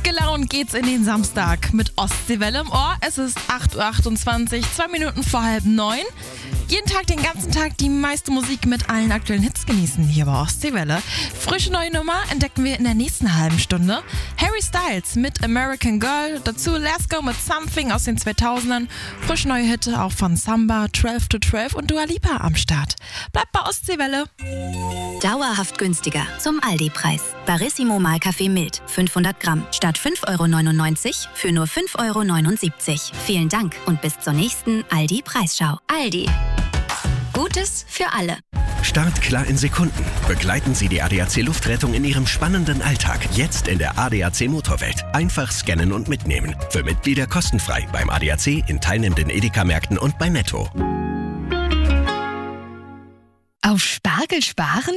Gut gelaunt geht's in den Samstag mit Ostseewelle im Ohr. Es ist 8.28 Uhr, 2 Minuten vor 8:30. Jeden Tag, den ganzen Tag die meiste Musik mit allen aktuellen Hits genießen hier bei Ostseewelle. Frische neue Nummer entdecken wir in der nächsten halben Stunde. Harry Styles mit American Girl, dazu Let's Go mit Something aus den 2000ern. Frische neue Hitte auch von Samba, 12 to 12 und Dua Lipa am Start. Bleibt bei Ostseewelle. Dauerhaft günstiger zum Aldi-Preis. Barissimo Mahlkaffee mild, 500 Gramm, statt 5,99 € für nur 5,79 €. Vielen Dank und bis zur nächsten Aldi-Preisschau. Aldi. Gutes für alle. Startklar in Sekunden. Begleiten Sie die ADAC Luftrettung in Ihrem spannenden Alltag. Jetzt in der ADAC Motorwelt. Einfach scannen und mitnehmen. Für Mitglieder kostenfrei beim ADAC, in teilnehmenden Edeka-Märkten und bei Netto. Auf Spargel sparen?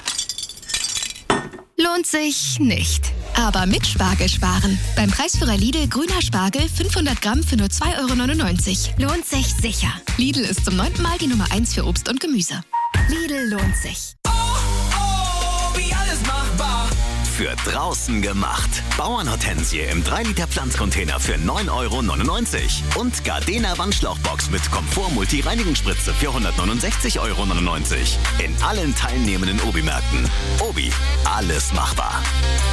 Lohnt sich nicht. Aber mit Spargel sparen. Beim Preisführer Lidl grüner Spargel 500 Gramm für nur 2,99 €. Lohnt sich sicher. Lidl ist zum 9. Mal die Nummer 1 für Obst und Gemüse. Lidl lohnt sich. Wie alles machbar. Für draußen gemacht. Bauernhortensie im 3-Liter Pflanzcontainer für 9,99 € und Gardena Wandschlauchbox mit Komfort-Multi-Reinigungsspritze für 169,99 € in allen teilnehmenden Obi-Märkten. Obi, alles machbar.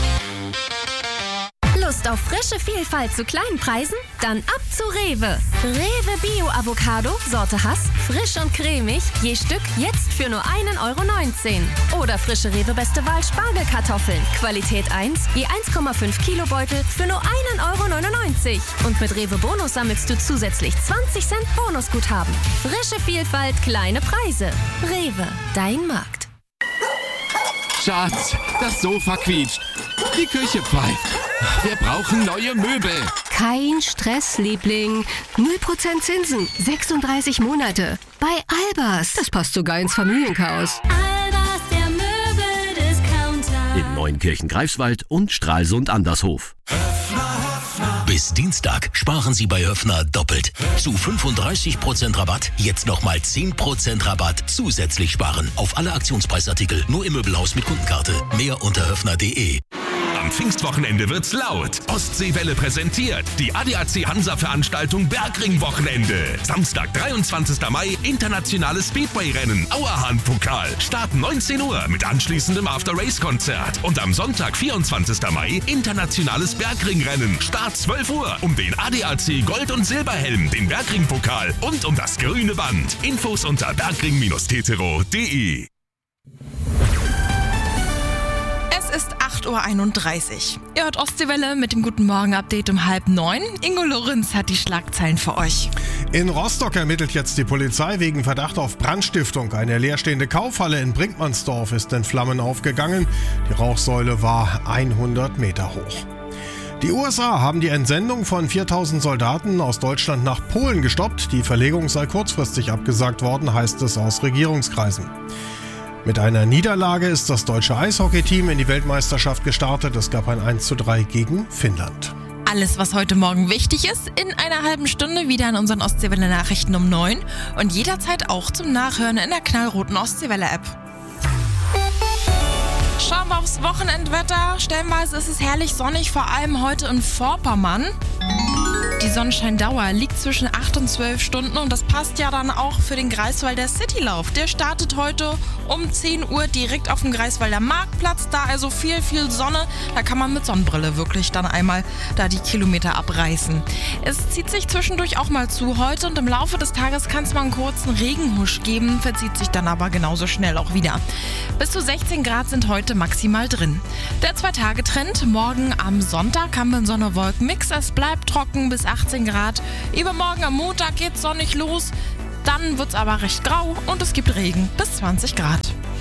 Lust auf frische Vielfalt zu kleinen Preisen? Dann ab zu Rewe. Rewe Bio Avocado, Sorte Hass, frisch und cremig, je Stück jetzt für nur 1,19 €. Oder frische Rewe Beste Wahl Spargelkartoffeln, Qualität 1, je 1,5 Kilo Beutel für nur 1,99 €. Und mit Rewe Bonus sammelst du zusätzlich 20 Cent Bonusguthaben. Frische Vielfalt, kleine Preise. Rewe, dein Markt. Schatz, das Sofa quietscht. Die Küche pfeift. Wir brauchen neue Möbel. Kein Stress, Liebling. 0% Zinsen, 36 Monate. Bei Albers. Das passt sogar ins Familienchaos. Albers, der Möbeldiscounter. In Neunkirchen-Greifswald und Stralsund-Andershof. Bis Dienstag sparen Sie bei Höffner doppelt. Zu 35% Rabatt, jetzt nochmal 10% Rabatt zusätzlich sparen. Auf alle Aktionspreisartikel, nur im Möbelhaus mit Kundenkarte. Mehr unter höffner.de. Am Pfingstwochenende wird's laut. Ostseewelle präsentiert die ADAC Hansa-Veranstaltung Bergring-Wochenende. Samstag, 23. Mai, internationales Speedway-Rennen, Auerhahn-Pokal. Start 19 Uhr mit anschließendem After-Race-Konzert. Und am Sonntag, 24. Mai, internationales Bergring-Rennen. Start 12 Uhr um den ADAC Gold- und Silberhelm, den Bergring-Pokal und um das grüne Band. Infos unter bergring-tetero.de. Es ist 8.31 Uhr. Ihr hört Ostseewelle mit dem Guten Morgen-Update um 8:30. Ingo Lorenz hat die Schlagzeilen für euch. In Rostock ermittelt jetzt die Polizei wegen Verdacht auf Brandstiftung. Eine leerstehende Kaufhalle in Brinkmannsdorf ist in Flammen aufgegangen. Die Rauchsäule war 100 Meter hoch. Die USA haben die Entsendung von 4.000 Soldaten aus Deutschland nach Polen gestoppt. Die Verlegung sei kurzfristig abgesagt worden, heißt es aus Regierungskreisen. Mit einer Niederlage ist das deutsche Eishockeyteam in die Weltmeisterschaft gestartet. Es gab ein 1:3 gegen Finnland. Alles, was heute Morgen wichtig ist, in einer halben Stunde wieder in unseren Ostseewelle-Nachrichten um 9 und jederzeit auch zum Nachhören in der knallroten Ostseewelle-App. Schauen wir aufs Wochenendwetter. Stellenweise ist es herrlich sonnig, vor allem heute in Vorpommern. Die Sonnenscheindauer liegt zwischen 8 und 12 Stunden und das passt ja dann auch für den Greifswalder Citylauf. Der startet heute um 10 Uhr direkt auf dem Greifswalder Marktplatz. Da also viel Sonne. Da kann man mit Sonnenbrille wirklich dann einmal da die Kilometer abreißen. Es zieht sich zwischendurch auch mal zu heute und im Laufe des Tages kann es mal einen kurzen Regenhusch geben, verzieht sich dann aber genauso schnell auch wieder. Bis zu 16 Grad sind heute maximal drin. Der 2-Tage-Trend, morgen am Sonntag haben wir einen Sonne-Wolken-Mix. Es bleibt trocken bis 18 Grad. Übermorgen am Montag geht's sonnig los. Dann wird's aber recht grau und es gibt Regen bis 20 Grad.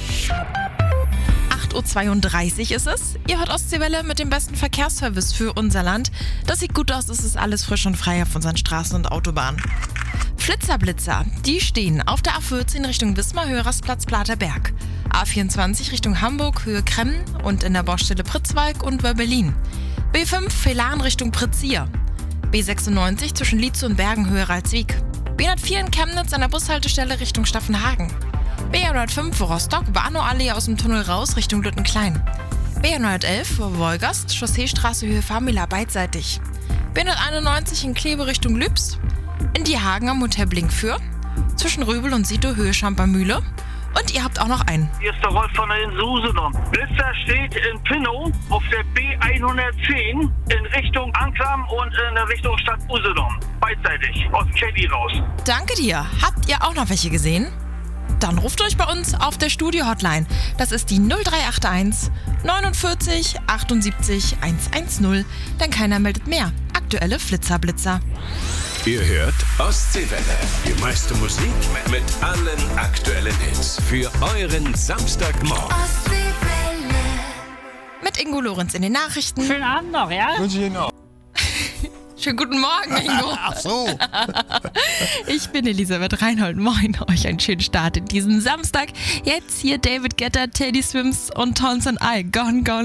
8.32 Uhr ist es. Ihr hört Ostseewelle mit dem besten Verkehrsservice für unser Land. Das sieht gut aus, es ist alles frisch und frei auf unseren Straßen und Autobahnen. Flitzer-Blitzer, die stehen auf der A14 Richtung Wismar, Höhe Rastplatz Platerberg. A24 Richtung Hamburg, Höhe Kremmen und in der Baustelle Pritzwalk und Wörbelin. B5 Velan Richtung Pritzier. B96 zwischen Lietze und Bergen, Höhe Ralswiek. B104 in Chemnitz an der Bushaltestelle Richtung Staffenhagen. B105 Rostock, Warnow-Allee aus dem Tunnel raus Richtung Lüttenklein. B111 Wolgast, Chausseestraße Höhe Famila beidseitig. B191 in Kleve Richtung Lübs. In die Hagen am Hotel Blinkfür. Zwischen Röbel und Sito Höhe Schampermühle. Und ihr habt auch noch einen. Hier ist der Rolf von der Insel Usedom. Blitzer steht in Pinnow auf der B110 in Richtung Anklam und in Richtung Stadt Usedom. Beidseitig, aus dem Caddy raus. Danke dir. Habt ihr auch noch welche gesehen? Dann ruft euch bei uns auf der Studio-Hotline. Das ist die 0381 49 78 110. Denn keiner meldet mehr. Aktuelle Flitzer-Blitzer. Ihr hört Ostseewelle. Die meiste Musik mit allen aktuellen Hits. Für euren Samstagmorgen. Ostseewelle. Mit Ingo Lorenz in den Nachrichten. Schönen Abend noch, ja? Wünsche ich Ihnen auch. Schönen guten Morgen, Ingo. Ach so. Ich bin Elisabeth Reinhold. Moin, euch einen schönen Start in diesen Samstag. Jetzt hier David Guetta, Teddy Swims und Tones and I. Gone, gone.